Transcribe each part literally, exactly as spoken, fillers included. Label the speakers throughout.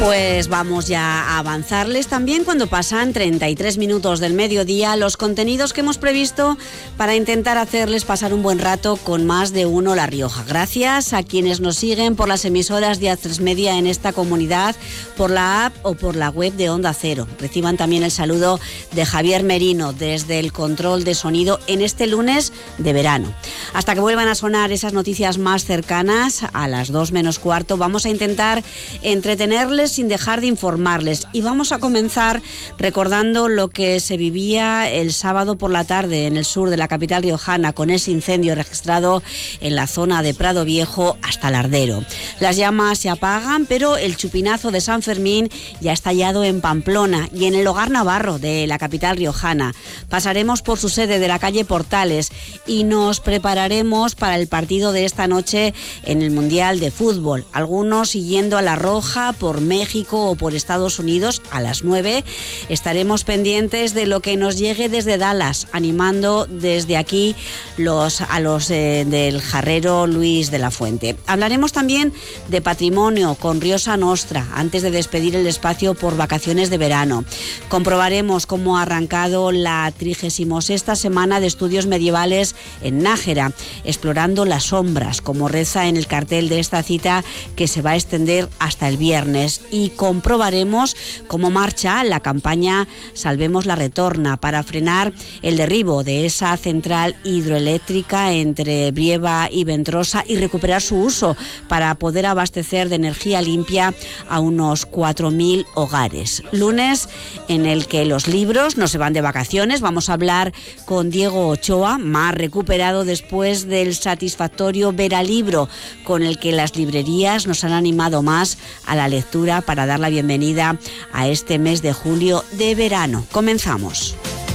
Speaker 1: Pues vamos ya a avanzarles también cuando pasan treinta y tres minutos del mediodía los contenidos que hemos previsto para intentar hacerles pasar un buen rato con Más de Uno La Rioja. Gracias a quienes nos siguen por las emisoras de A tres Media en esta comunidad, por la app o por la web de Onda Cero. Reciban también el saludo de Javier Merino desde el control de sonido en este lunes de verano. Hasta que vuelvan a sonar esas noticias más cercanas, a las dos menos cuarto, vamos a intentar entretenerles sin dejar de informarles, y vamos a comenzar recordando lo que se vivía el sábado por la tarde en el sur de la capital riojana con ese incendio registrado en la zona de Prado Viejo hasta Lardero. Las llamas se apagan, pero el chupinazo de San Fermín ya ha estallado en Pamplona y en el Hogar Navarro de la capital riojana. Pasaremos por su sede de la calle Portales y nos prepararemos para el partido de esta noche en el Mundial de Fútbol. Algunos siguiendo a la Roja por México o por Estados Unidos. A las nueve estaremos pendientes de lo que nos llegue desde Dallas, animando desde aquí los, a los eh, del jarrero Luis de la Fuente. Hablaremos también de patrimonio con Riosa Nostra antes de despedir el espacio por vacaciones de verano. Comprobaremos cómo ha arrancado la trigésima sexta semana de estudios medievales en Nájera, explorando las sombras, como reza en el cartel de esta cita que se va a extender hasta el viernes. Y comprobaremos cómo marcha la campaña Salvemos la Retorna para frenar el derribo de esa central hidroeléctrica entre Brieva y Ventrosa y recuperar su uso para poder abastecer de energía limpia a unos cuatro mil hogares. Lunes en el que los libros no se van de vacaciones. Vamos a hablar con Diego Ochoa, más recuperado después del satisfactorio Veralibro, con el que las librerías nos han animado más a la lectura para dar la bienvenida a este mes de julio de verano. Comenzamos.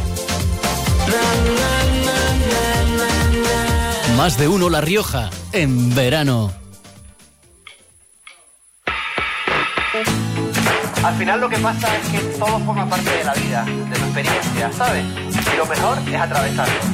Speaker 2: Más de Uno La Rioja en verano.
Speaker 3: Al final lo que pasa es que todo forma parte de la vida, de tu experiencia, ¿sabes? Y lo mejor es atravesarlo.